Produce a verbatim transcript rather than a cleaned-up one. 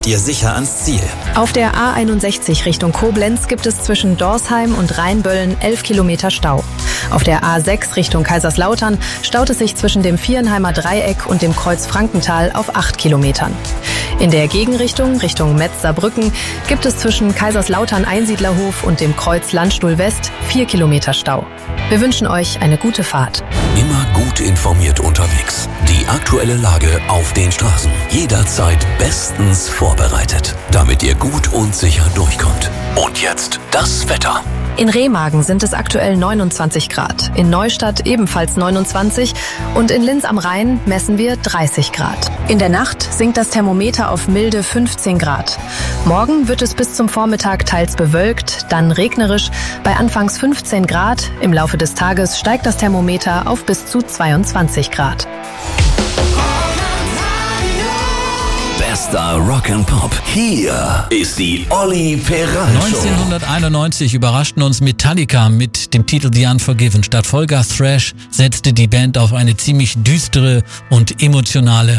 Dir sicher ans Ziel. Auf der A einundsechzig Richtung Koblenz gibt es zwischen Dorsheim und Rheinböllen elf Kilometer Stau. Auf der A sechs Richtung Kaiserslautern staut es sich zwischen dem Vierenheimer Dreieck und dem Kreuz Frankenthal auf acht Kilometern. In der Gegenrichtung, Richtung Metz-Saarbrücken, gibt es zwischen Kaiserslautern-Einsiedlerhof und dem Kreuz Landstuhl West vier Kilometer Stau. Wir wünschen euch eine gute Fahrt. Immer gut informiert unterwegs. Die aktuelle Lage auf den Straßen. Jederzeit bestens vorbereitet, damit ihr gut und sicher durchkommt. Und jetzt das Wetter. In Remagen sind es aktuell neunundzwanzig Grad, in Neustadt ebenfalls neunundzwanzig und in Linz am Rhein messen wir dreißig Grad. In der Nacht sinkt das Thermometer auf milde fünfzehn Grad. Morgen wird es bis zum Vormittag teils bewölkt, dann regnerisch, bei anfangs fünfzehn Grad. Im Laufe des Tages steigt das Thermometer auf bis zu zweiundzwanzig Grad. Bester Rock'n'Pop. Hier ist die Olli Peral Show. neunzehnhunderteinundneunzig überraschten uns Metallica mit dem Titel The Unforgiven. Statt Vollgas Thrash setzte die Band auf eine ziemlich düstere und emotionale